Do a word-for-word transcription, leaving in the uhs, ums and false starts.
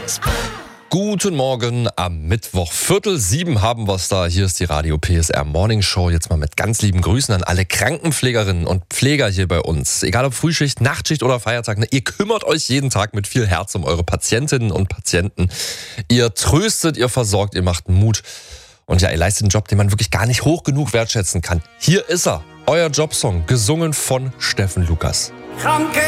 Guten Morgen am Mittwoch. Viertel sieben haben wir es da. Hier ist die Radio P S R Morning Show. Jetzt mal mit ganz lieben Grüßen an alle Krankenpflegerinnen und Pfleger hier bei uns. Egal ob Frühschicht, Nachtschicht oder Feiertag, ne, ihr kümmert euch jeden Tag mit viel Herz um eure Patientinnen und Patienten. Ihr tröstet, ihr versorgt, ihr macht Mut. Und ja, ihr leistet einen Job, den man wirklich gar nicht hoch genug wertschätzen kann. Hier ist er, euer Jobsong, gesungen von Steffen Lukas. Kranke